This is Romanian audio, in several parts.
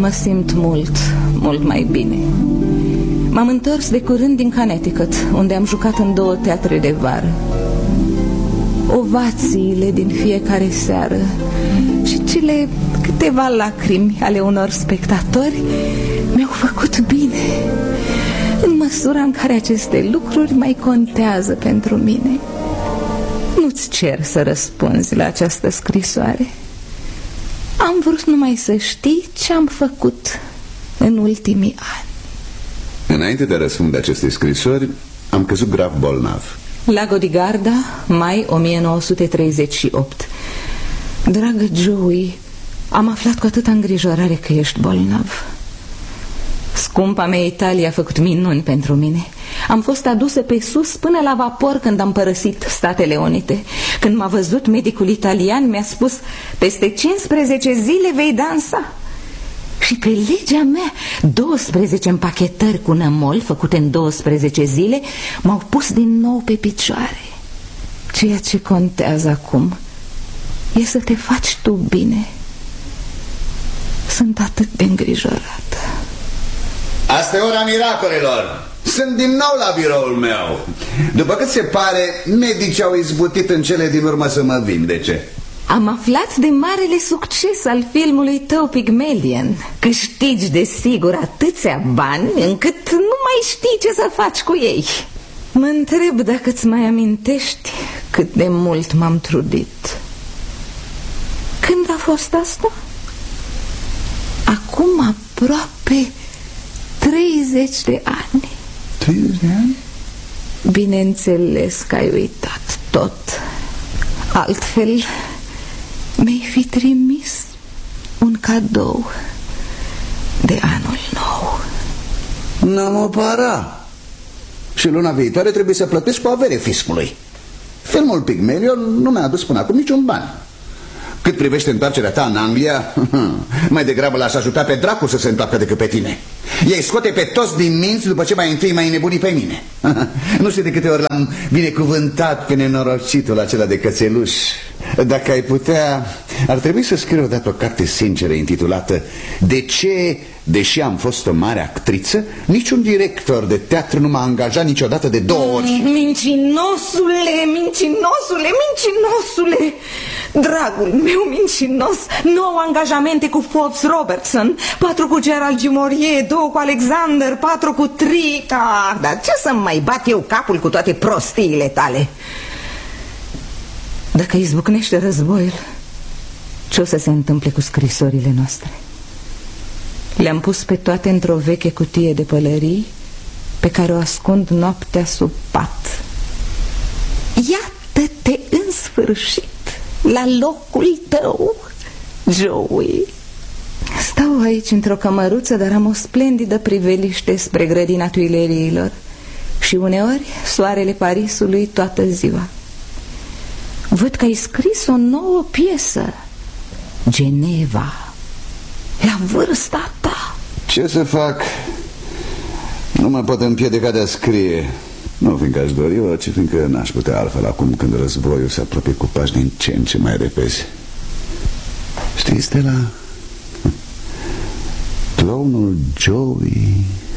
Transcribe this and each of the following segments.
mă simt mult mai bine. M-am întors de curând din Connecticut, unde am jucat în 2 teatre de vară. Ovațiile din fiecare seară și cele câteva lacrimi ale unor spectatori mi-au făcut bine, în măsura în care aceste lucruri mai contează pentru mine. Nu-ți cer să răspunzi la această scrisoare. Am vrut numai să știi ce am făcut în ultimii ani. Înainte de a răspunde acestei scrisori, am căzut grav bolnav. Lago di Garda, mai 1938. Dragă Joey, am aflat cu atâta îngrijorare că ești bolnav. Scumpa mea Italia a făcut minuni pentru mine. Am fost adusă pe sus până la vapor când am părăsit Statele Unite. Când m-a văzut medicul italian, mi-a spus: peste 15 zile vei dansa. Și pe legea mea, 12 împachetări cu nămol făcute în 12 zile m-au pus din nou pe picioare. Ceea ce contează acum e să te faci tu bine. Sunt atât de îngrijorată. Asta e ora miracolelor. Sunt din nou la biroul meu. După cât se pare, medicii au izbutit în cele din urmă să mă vindece. Am aflat de marele succes al filmului tău, Pygmalion. Câștigi de sigur atâția bani încât nu mai știi ce să faci cu ei. Mă întreb dacă îți mai amintești cât de mult m-am trudit. Când a fost asta? Acum aproape 30 de ani. 30 de ani? Bineînțeles că ai uitat tot. Altfel mi-ai fi trimis un cadou de anul nou. Nu mă para. Și luna viitoare trebuie să plătesc cu avere fiscului. Filmul Pygmalion nu mi-a adus până acum niciun ban. Cât privește întoarcerea ta în Anglia, mai degrabă l-aș ajuta pe dracu să se întoarcă decât pe tine. Ei scoate pe toți din minți după ce mai întâi m-ai nebunit pe mine. Nu știu de câte ori l-am binecuvântat pe nenorocitul acela de cățeluș. Dacă ai putea, ar trebui să scriu odată o carte sinceră intitulată De ce, deși am fost o mare actriță, niciun director de teatru nu m-a angajat niciodată de 2 ori. Mincinosule, mincinosule, mincinosule! Dragul meu mincinos, 9 angajamente cu Forbes Robertson, 4 cu Gerald Gimorie, 2 cu Alexander, 4 cu Tri. Dar ce să mai bat eu capul cu toate prostiile tale? Dacă izbucnește războiul, ce o să se întâmple cu scrisorile noastre? Le-am pus pe toate într-o veche cutie de pălării pe care o ascund noaptea sub pat. Iată-te în sfârșit la locul tău, Joey. Stau aici într-o cămăruță, dar am o splendidă priveliște spre grădina Tuileriilor și uneori soarele Parisului toată ziua. Văd că ai scris o nouă piesă, Geneva, la vârsta ta. Ce să fac? Nu mă pot împiedica de a scrie. Nu fiindcă aș dori-o, ci fiindcă n-aș putea altfel acum când războiul se apropie cu pași din ce în ce mai repezi. Știi, Stella? Clownul Joey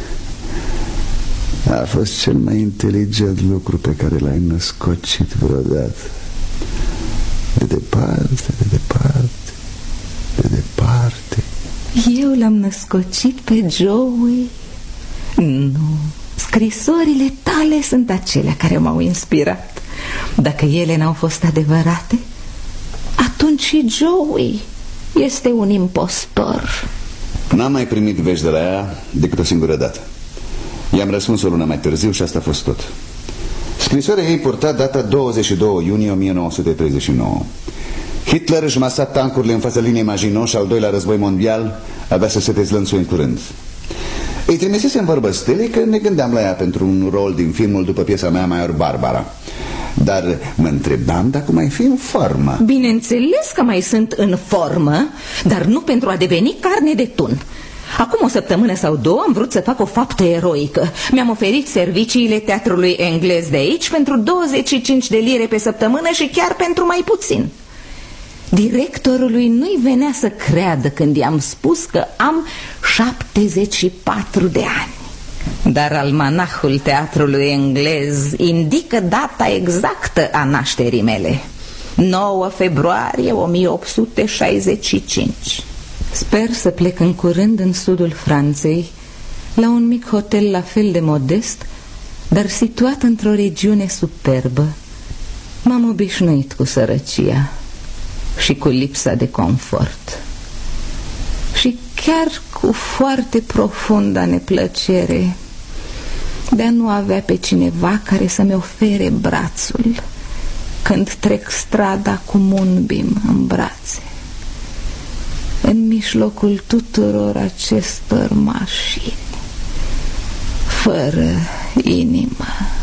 a fost cel mai inteligent lucru pe care l-ai născocit vreodată. De departe, de departe, de departe. Eu l-am născocit pe Joey? Nu. Scrisorile tale sunt acelea care m-au inspirat. Dacă ele n-au fost adevărate, atunci și Joey este un impostor. N-am mai primit vești de la ea decât o singură dată. I-am răspuns o lună mai târziu și asta a fost tot. Scrisoarea ei purta data 22 iunie 1939. Hitler își masa tancurile în fața liniei Maginot și al doilea război mondial avea să se dezlănțuie în curând. Îi trimisesem vorbă Stelei că ne gândeam la ea pentru un rol din filmul după piesa mea Maior Barbara. Dar mă întrebam dacă mai fi în formă. Bineînțeles că mai sunt în formă, dar nu pentru a deveni carne de tun. Acum o săptămână sau 2 am vrut să fac o faptă eroică. Mi-am oferit serviciile teatrului englez de aici pentru 25 de lire pe săptămână și chiar pentru mai puțin. Directorului nu-i venea să creadă când i-am spus că am 74 de ani. Dar almanahul teatrului englez indică data exactă a nașterii mele: 9 februarie 1865. Sper să plec în curând în sudul Franței, la un mic hotel la fel de modest, dar situat într-o regiune superbă. M-am obișnuit cu sărăcia și cu lipsa de confort și chiar cu foarte profunda neplăcere de a nu avea pe cineva care să-mi ofere brațul când trec strada cu Moonbeam în brațe, în mijlocul tuturor acestor mașini, fără inimă.